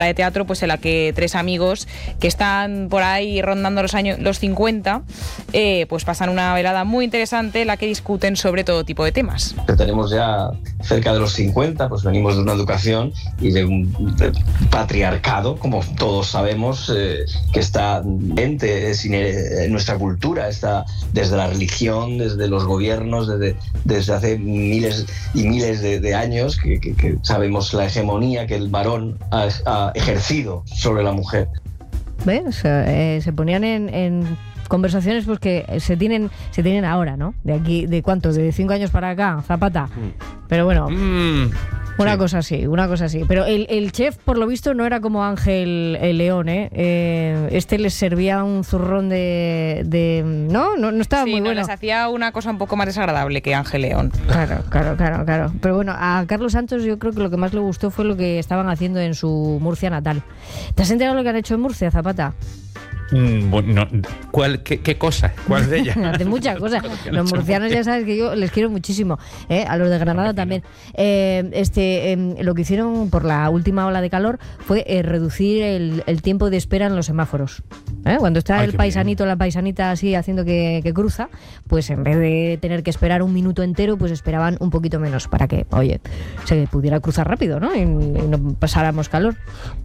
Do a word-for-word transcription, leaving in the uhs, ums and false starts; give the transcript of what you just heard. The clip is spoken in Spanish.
de teatro, pues en la que tres amigos que están por ahí rondando los años los cincuenta, eh, pues pasan una velada muy interesante en la que discuten sobre todo tipo de temas. Que tenemos ya cerca de los cincuenta, pues venimos de una educación y de un de patriarcado, como todos sabemos, eh, que está ente en nuestra cultura, está desde la religión, desde los gobiernos, desde, desde hace miles y miles de, de años, que, que, que sabemos la hegemonía que el varón ha, ha ejercido sobre la mujer. ¿Ves? Eh, se ponían en, en conversaciones pues que se tienen se tienen ahora, ¿no? De aquí, ¿de cuántos? De cinco años para acá, Zapata. Pero bueno, mm, una sí. cosa así, una cosa así. Pero el, el chef, por lo visto, no era como Ángel el León, ¿eh? eh este les servía un zurrón de... de ¿no? ¿no? No estaba sí, muy no, bueno. les hacía una cosa un poco más desagradable que Ángel León. Claro, claro, claro, claro. Pero bueno, a Carlos Santos yo creo que lo que más le gustó fue lo que estaban haciendo en su Murcia natal. ¿Te has enterado lo que han hecho en Murcia, Zapata? Mm, bueno, ¿cuál, qué, ¿Qué cosa? ¿Cuál de ellas? Hacen muchas cosas. Los murcianos ya sabes que yo les quiero muchísimo, ¿eh? A los de Granada también. Eh, este, eh, lo que hicieron por la última ola de calor fue eh, reducir el, el tiempo de espera en los semáforos. ¿Eh? Cuando está Ay, el paisanito, bien. La paisanita así haciendo que, que cruza, pues en vez de tener que esperar un minuto entero, pues esperaban un poquito menos para que, oye, se pudiera cruzar rápido, ¿no? Y, y no pasáramos calor.